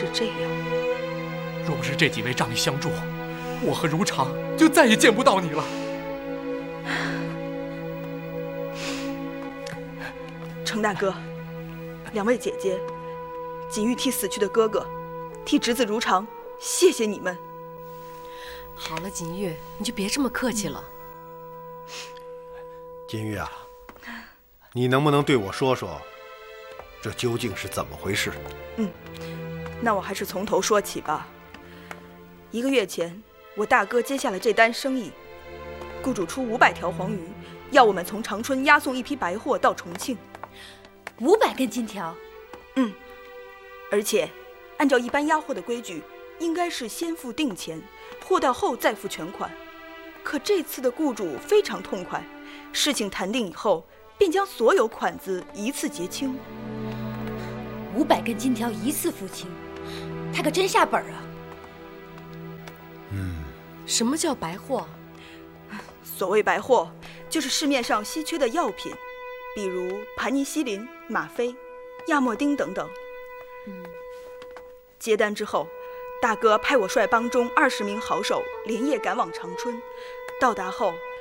是这样。 若不是这几位仗义相助，我和如常就再也见不到你了。 程大哥，两位姐姐，锦玉替死去的哥哥，替侄子如常，谢谢你们。 好了，锦玉，你就别这么客气了。 锦玉啊，你能不能对我说说，这究竟是怎么回事？ 那我还是从头说起吧。1个月前，我大哥接下了这单生意，雇主出500条黄鱼，要我们从长春押送一批白货到重庆。 500根金条。 而且按照一般押货的规矩，应该是先付定钱，货到后再付全款。可这次的雇主非常痛快，事情谈定以后，便将所有款子一次结清。 500根金条一次付清，他可真下本啊！ 什么叫白货？ 所谓白货，就是市面上稀缺的药品，比如盘尼西林、吗啡、亚莫丁等等。接单之后，大哥派我率帮中20名好手连夜赶往长春，到达后